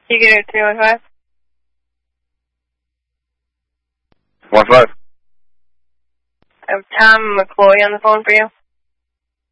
You get it 315? 15. I have Tom McCloy on the phone for you.